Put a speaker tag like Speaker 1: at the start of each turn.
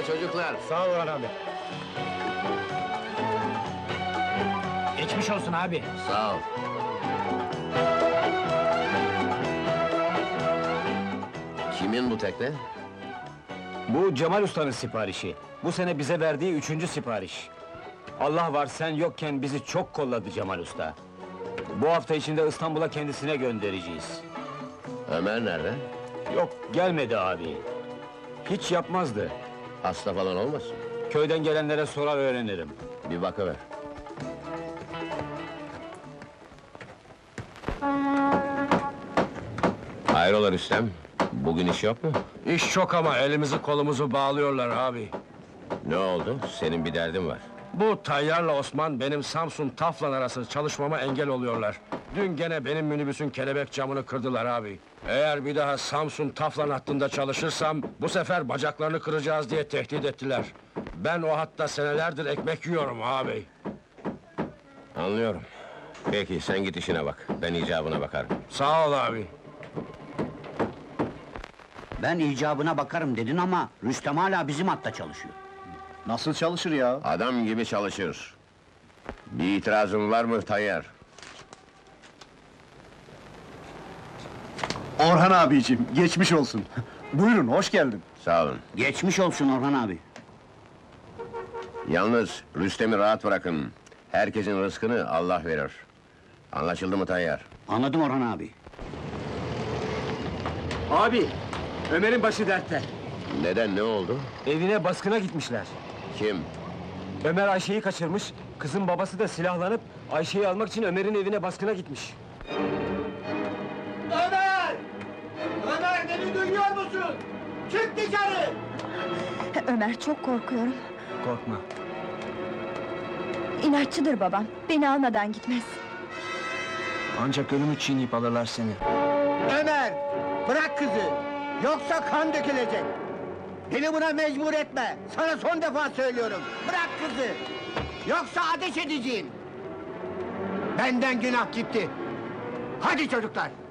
Speaker 1: çocuklar.
Speaker 2: Sağ ol Orhan abi. Geçmiş olsun abi.
Speaker 1: Sağ ol. Kimin bu tekne?
Speaker 3: Bu Cemal Usta'nın siparişi. Bu sene bize verdiği 3. sipariş. Allah var sen yokken bizi çok kolladı Cemal Usta. Bu hafta içinde İstanbul'a kendisine göndereceğiz.
Speaker 1: Ömer nerede?
Speaker 3: Yok, gelmedi abi. Hiç yapmazdı.
Speaker 1: Hasta falan olmasın?
Speaker 3: Köyden gelenlere sorar öğrenirim.
Speaker 1: Bir bakıver. Hayrola Rüstem? Bugün iş yok mu?
Speaker 4: İş çok ama elimizi kolumuzu bağlıyorlar abi.
Speaker 1: Ne oldu? Senin bir derdin var.
Speaker 4: Bu Tayyar'la Osman benim Samsun Taflan arası çalışmama engel oluyorlar. Dün gene benim minibüsün kelebek camını kırdılar abi. Eğer bir daha Samsun Taflan hattında çalışırsam bu sefer bacaklarını kıracağız diye tehdit ettiler. Ben o hatta senelerdir ekmek yiyorum abi.
Speaker 1: Anlıyorum. Peki, sen git işine bak. Ben icabına bakarım.
Speaker 4: Sağ ol abi.
Speaker 5: Ben icabına bakarım dedin ama Rüstem hala bizim hatta çalışıyor.
Speaker 2: Nasıl çalışır ya?
Speaker 1: Adam gibi çalışır. Bir itirazın var mı Tayyar?
Speaker 2: Orhan abiciğim, geçmiş olsun. Buyurun, hoş geldin.
Speaker 1: Sağ olun.
Speaker 5: Geçmiş olsun Orhan abi.
Speaker 1: Yalnız Rüstem'i rahat bırakın. Herkesin rızkını Allah verir. Anlaşıldı mı Tayyar?
Speaker 5: Anladım Orhan abi.
Speaker 3: Abi, Ömer'in başı dertte.
Speaker 1: Neden, ne oldu?
Speaker 3: Evine baskına gitmişler.
Speaker 1: Kim?
Speaker 3: Ömer Ayşe'yi kaçırmış, kızın babası da silahlanıp Ayşe'yi almak için Ömer'in evine baskına gitmiş.
Speaker 6: Ömer! Ömer, beni duyuyor musun? Çık dışarı!
Speaker 7: Ömer, çok korkuyorum.
Speaker 3: Korkma.
Speaker 7: İnatçıdır babam, beni almadan gitmez.
Speaker 3: Ancak ölümü çiğneyip alırlar seni.
Speaker 6: Ömer! Bırak kızı! Yoksa kan dökülecek! Beni buna mecbur etme! Sana son defa söylüyorum! Bırak kızı! Yoksa ateş edeceğim! Benden günah gitti! Hadi çocuklar!